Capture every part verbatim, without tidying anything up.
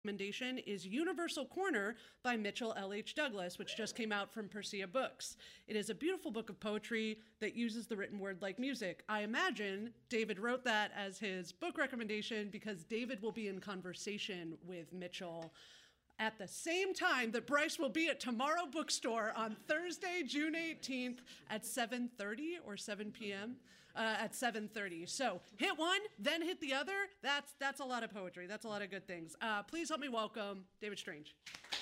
recommendation is Universal Corner by Mitchell L H Douglas, which just came out from Persea Books. It is a beautiful book of poetry that uses the written word like music. I imagine David wrote that as his book recommendation because David will be in conversation with Mitchell at the same time that Bryce will be at Tomorrow Bookstore on Thursday, June eighteenth at seven thirty or seven p.m. Uh, at seven thirty. So hit one, then hit the other. That's that's a lot of poetry. That's a lot of good things. Uh, please help me welcome David Strange.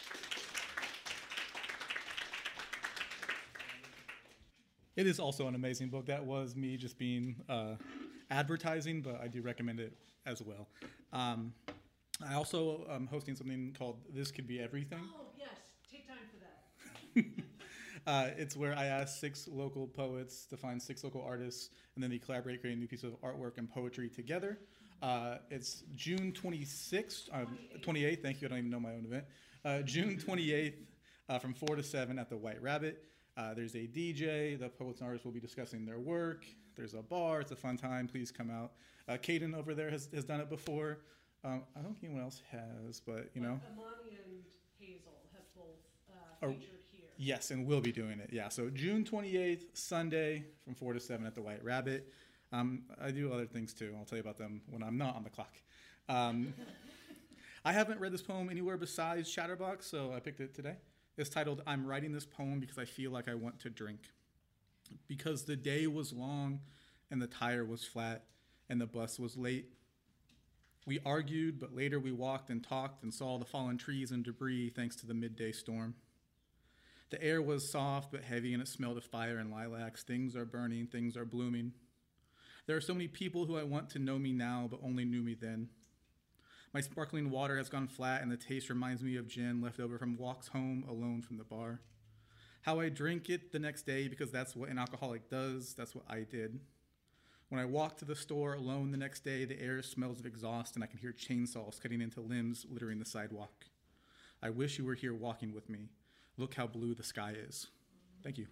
It is also an amazing book. That was me just being uh, advertising, but I do recommend it as well. Um, I also am hosting something called This Could Be Everything. Oh, yes. Take time for that. uh, it's where I ask six local poets to find six local artists, and then they collaborate, create a new piece of artwork and poetry together. Uh, it's June twenty-sixth, um, twenty-eighth, thank you, I don't even know my own event. Uh, June twenty-eighth uh, from four to seven at the White Rabbit. Uh, there's a D J, the poets and artists will be discussing their work. There's a bar, it's a fun time, please come out. Uh, Caden over there has, has done it before. Um, I don't think anyone else has, but you know. Amani and Hazel have both uh, Oh, featured here. yes, and we'll be doing it. Yeah, so June twenty-eighth, Sunday, from four to seven at the White Rabbit. Um, I do other things too. I'll tell you about them when I'm not on the clock. Um, I haven't read this poem anywhere besides Chatterbox, so I picked it today. It's titled, I'm writing this poem because I feel like I want to drink. Because the day was long, and the tire was flat, and the bus was late. We argued, but later we walked and talked and saw the fallen trees and debris thanks to the midday storm. The air was soft but heavy, and it smelled of fire and lilacs. Things are burning, things are blooming. There are so many people who I want to know me now, but only knew me then. My sparkling water has gone flat, and the taste reminds me of gin left over from walks home alone from the bar. How I drink it the next day, because that's what an alcoholic does, that's what I did. When I walk to the store alone the next day, the air smells of exhaust, and I can hear chainsaws cutting into limbs littering the sidewalk. I wish you were here walking with me. Look how blue the sky is. Thank you.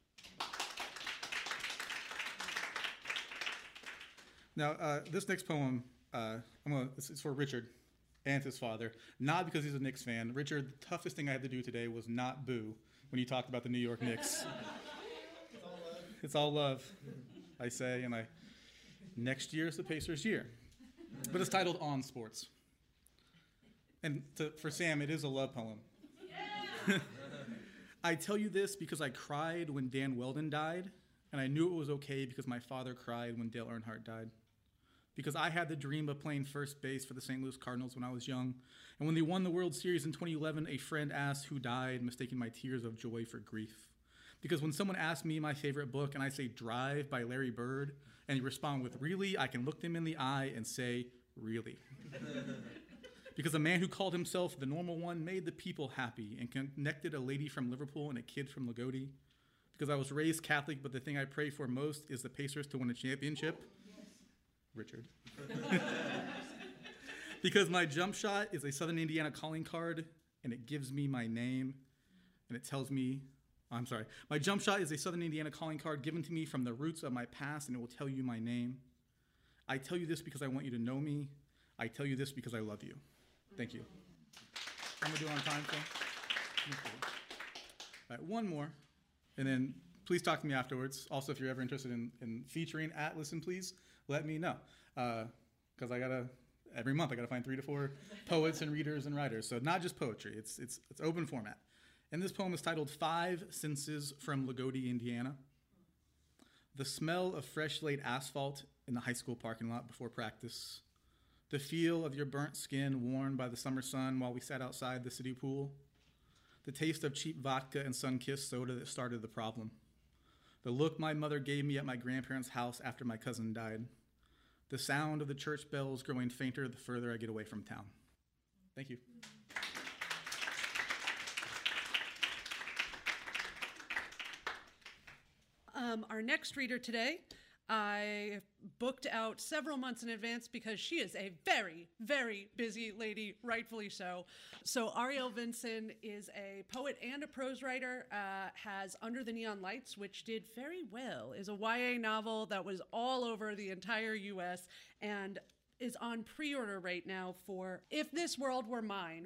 Now, uh, this next poem, uh, I'm gonna, it's, it's for Richard and his father. Not because he's a Knicks fan. Richard, the toughest thing I had to do today was not boo when you talked about the New York Knicks. It's all love. It's all love, I say, and I... Next year is the Pacers' year. But it's titled On Sports. And to, for Sam, it is a love poem. Yeah! I tell you this because I cried when Dan Weldon died, and I knew it was okay because my father cried when Dale Earnhardt died. Because I had the dream of playing first base for the Saint Louis Cardinals when I was young. And when they won the World Series in twenty eleven, a friend asked who died, mistaking my tears of joy for grief. Because when someone asks me my favorite book and I say Drive by Larry Bird, and you respond with really, I can look them in the eye and say, really. Because a man who called himself the normal one made the people happy and connected a lady from Liverpool and a kid from Lagodi. Because I was raised Catholic, but the thing I pray for most is the Pacers to win a championship. Yes. Richard. Because my jump shot is a Southern Indiana calling card, and it gives me my name, and it tells me I'm sorry. My jump shot is a Southern Indiana calling card given to me from the roots of my past, and it will tell you my name. I tell you this because I want you to know me. I tell you this because I love you. Thank you. I'm going to do it on time, so. All right, one more, and then please talk to me afterwards. Also, if you're ever interested in, in featuring at Listen Please, let me know. Because uh, I got to, every month, I got to find three to four poets and readers and writers. So not just poetry. It's, it's, it's open format. And this poem is titled Five Senses from Lagodi, Indiana. The smell of fresh laid asphalt in the high school parking lot before practice. The feel of your burnt skin worn by the summer sun while we sat outside the city pool. The taste of cheap vodka and sun-kissed soda that started the problem. The look my mother gave me at my grandparents' house after my cousin died. The sound of the church bells growing fainter the further I get away from town. Thank you. Um, our next reader today, I booked out several months in advance because she is a very, very busy lady, rightfully so. So Ariel Vinson is a poet and a prose writer, uh, has Under the Neon Lights, which did very well, is a Y A novel that was all over the entire U S, and is on pre-order right now for If This World Were Mine,